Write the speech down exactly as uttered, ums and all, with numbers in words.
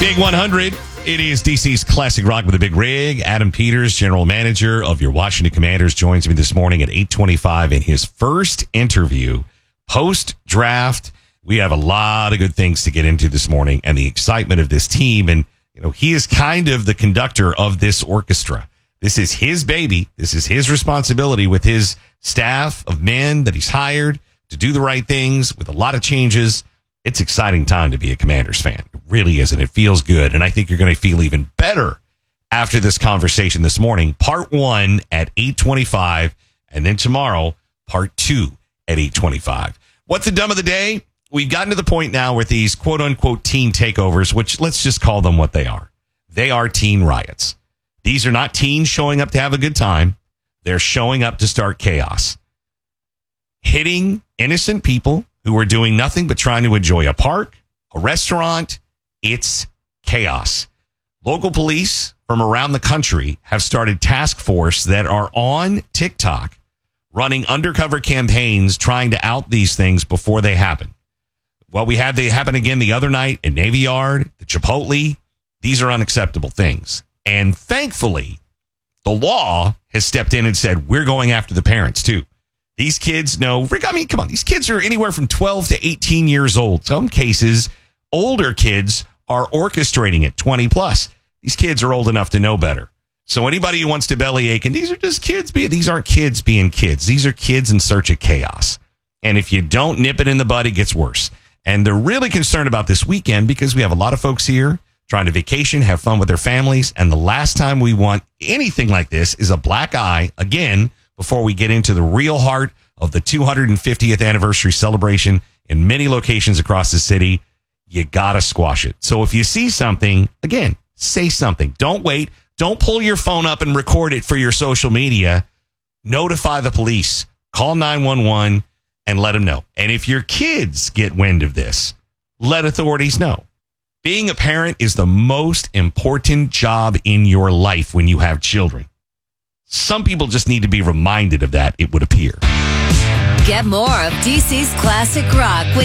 Big one hundred. It is D C's Classic Rock with a Big Rig. Adam Peters, general manager of your Washington Commanders, joins me this morning at eight twenty-five in his first interview post-draft. We have a lot of good things to get into this morning and the excitement of this team. And, you know, he is kind of the conductor of this orchestra. This is his baby. This is his responsibility with his staff of men that he's hired to do the right things with a lot of changes. It's an exciting time to be a Commanders fan. It really is, and it feels good. And I think you're going to feel even better after this conversation this morning. Part one at eight twenty-five, and then tomorrow, part two at eight twenty-five. What's the dumb of the day? We've gotten to the point now with these quote-unquote teen takeovers, which let's just call them what they are. They are teen riots. These are not teens showing up to have a good time. They're showing up to start chaos. Hitting innocent people who are doing nothing but trying to enjoy a park, a restaurant. It's chaos. Local police from around the country have started task force that are on TikTok running undercover campaigns trying to out these things before they happen. Well, we had they happen again the other night at Navy Yard, the Chipotle. These are unacceptable things. And thankfully, the law has stepped in and said, we're going after the parents too. These kids know, I mean, come on, these kids are anywhere from twelve to eighteen years old. Some cases, older kids are orchestrating it, twenty plus. These kids are old enough to know better. So anybody who wants to bellyache, and these are just kids, being, these aren't kids being kids. These are kids in search of chaos. And if you don't nip it in the bud, it gets worse. And they're really concerned about this weekend because we have a lot of folks here trying to vacation, have fun with their families. And the last time we want anything like this is a black eye, again, before we get into the real heart of the two hundred fiftieth anniversary celebration in many locations across the city. You got to squash it. So if you see something, again, say something. Don't wait. Don't pull your phone up and record it for your social media. Notify the police. Call nine one one and let them know. And if your kids get wind of this, let authorities know. Being a parent is the most important job in your life when you have children. Some people just need to be reminded of that, it would appear. Get more of D C's Classic Rock with